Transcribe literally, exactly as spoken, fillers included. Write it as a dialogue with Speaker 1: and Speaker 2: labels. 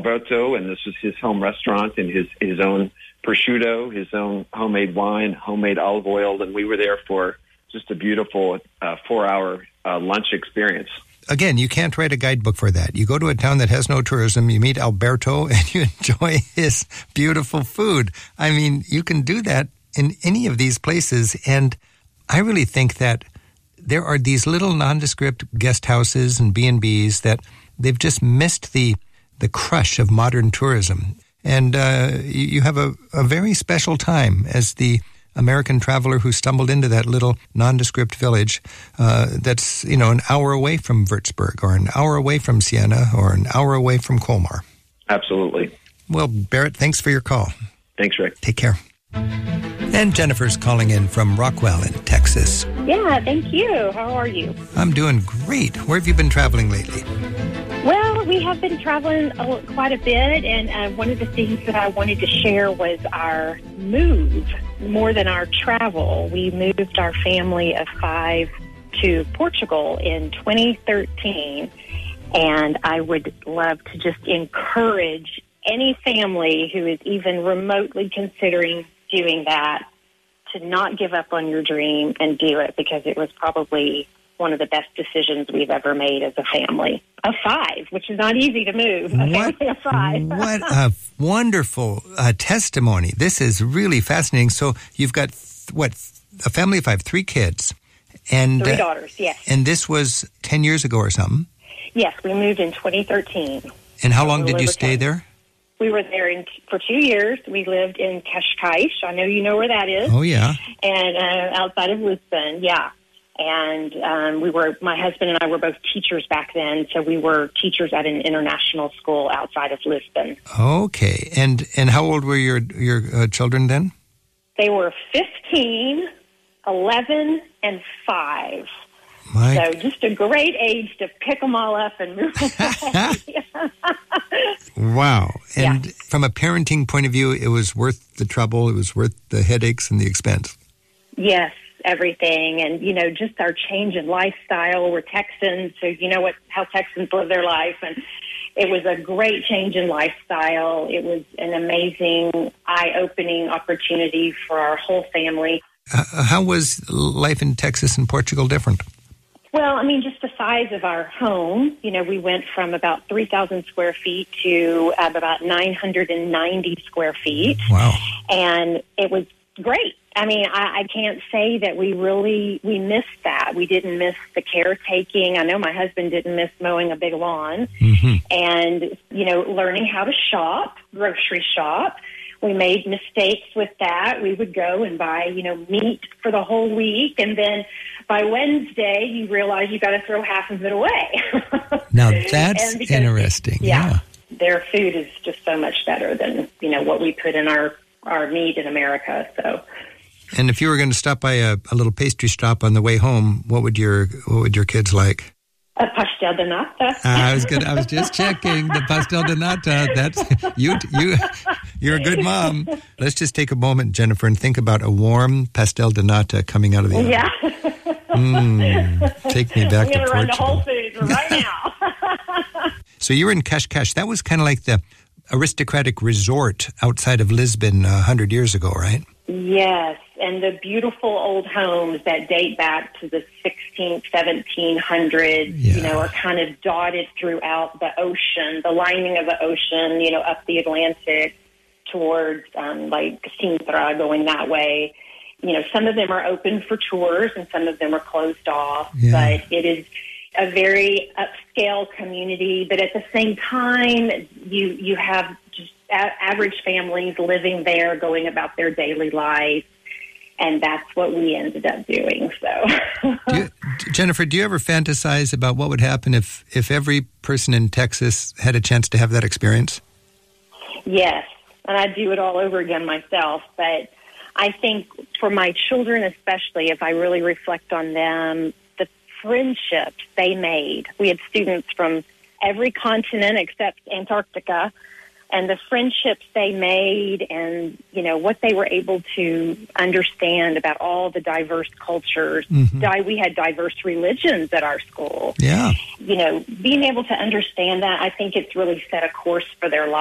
Speaker 1: Alberto, and this was his home restaurant and his, his own prosciutto, his own homemade wine, homemade olive oil, and we were there for just a beautiful uh, four-hour uh, lunch experience.
Speaker 2: Again, you can't write a guidebook for that. You go to a town that has no tourism, you meet Alberto, and you enjoy his beautiful food. I mean, you can do that in any of these places, and I really think that there are these little nondescript guest houses and B and B's that they've just missed the the crush of modern tourism. And uh, you have a, a very special time as the American traveler who stumbled into that little nondescript village uh, that's, you know, an hour away from Würzburg or an hour away from Siena or an hour away from Colmar.
Speaker 1: Absolutely.
Speaker 2: Well, Barrett, thanks for your call.
Speaker 1: Thanks, Rick.
Speaker 2: Take care. And Jennifer's calling in from Rockwell in Texas.
Speaker 3: Yeah, thank you. How are you?
Speaker 2: I'm doing great. Where have you been traveling lately?
Speaker 3: Well, we have been traveling a, quite a bit, and uh, one of the things that I wanted to share was our move, more than our travel. We moved our family of five to Portugal in twenty thirteen, and I would love to just encourage any family who is even remotely considering doing that to not give up on your dream and do it, because it was probably one of the best decisions we've ever made as a family of five, which is not easy to move. A
Speaker 2: what,
Speaker 3: family of five.
Speaker 2: What a wonderful uh, testimony. This is really fascinating. So you've got, th- what, a family of five, three kids. And,
Speaker 3: three
Speaker 2: uh,
Speaker 3: daughters, yes.
Speaker 2: And this was ten years ago or something?
Speaker 3: Yes, we moved in twenty thirteen.
Speaker 2: And how long did you stay there?
Speaker 3: We were there in, for two years. We lived in Cascais. I know you know where that is.
Speaker 2: Oh, yeah.
Speaker 3: And uh, outside of Lisbon, yeah. And um, we were, my husband and I were both teachers back then, so we were teachers at an international school outside of Lisbon.
Speaker 2: Okay. And and how old were your your uh, children then?
Speaker 3: They were fifteen, eleven, and five.
Speaker 2: My...
Speaker 3: So just a great age to pick them all up and move away.
Speaker 2: Wow. And
Speaker 3: yeah.
Speaker 2: From a parenting point of view, it was worth the trouble, it was worth the headaches and the expense.
Speaker 3: Yes, everything. And, you know, just our change in lifestyle. We're Texans, so you know what how Texans live their life. And it was a great change in lifestyle. It was an amazing, eye-opening opportunity for our whole family.
Speaker 2: Uh, how was life in Texas and Portugal different?
Speaker 3: Well, I mean, just the size of our home. You know, we went from about three thousand square feet to uh, about nine hundred ninety square feet.
Speaker 2: Wow.
Speaker 3: And it was great. I mean, I, I can't say that we really, we missed that. We didn't miss the caretaking. I know my husband didn't miss mowing a big lawn.
Speaker 2: Mm-hmm.
Speaker 3: And, you know, learning how to shop, grocery shop. We made mistakes with that. We would go and buy, you know, meat for the whole week. And then by Wednesday, you realize you got to throw half of it away.
Speaker 2: Now, that's because, interesting. Yeah.
Speaker 3: yeah. Their food is just so much better than, you know, what we put in our, our meat in America. So.
Speaker 2: And if you were going to stop by a, a little pastry shop on the way home, what would your what would your kids like?
Speaker 3: A pastel de nata.
Speaker 2: uh, I was good. I was just checking the pastel de nata. That's you. You. You're a good mom. Let's just take a moment, Jennifer, and think about a warm pastel de nata coming out of the oven.
Speaker 3: Yeah.
Speaker 2: Mm, take me back
Speaker 3: We're
Speaker 2: to
Speaker 3: gonna run to
Speaker 2: Portugal.
Speaker 3: Whole Foods right now.
Speaker 2: So you were in Cascais. That was kind of like the aristocratic resort outside of Lisbon a hundred years ago, right?
Speaker 3: Yes, and the beautiful old homes that date back to the sixteenth, seventeen hundreds,
Speaker 2: yeah.
Speaker 3: you know, are kind of dotted throughout the ocean, the lining of the ocean, you know, up the Atlantic towards, um, like, Sintra, going that way. You know, some of them are open for tours and some of them are closed off,
Speaker 2: yeah.
Speaker 3: but it is a very upscale community. But at the same time, you you have just a- average families living there, going about their daily life, and that's what we ended up doing. So,
Speaker 2: do you, Jennifer, do you ever fantasize about what would happen if, if every person in Texas had a chance to have that experience?
Speaker 3: Yes, and I'd do it all over again myself, but I think for my children especially, if I really reflect on them, the friendships they made. We had students from every continent except Antarctica, and the friendships they made and, you know, what they were able to understand about all the diverse cultures.
Speaker 2: Mm-hmm.
Speaker 3: Di- we had diverse religions at our school.
Speaker 2: Yeah.
Speaker 3: You know, being able to understand that, I think it's really set a course for their life.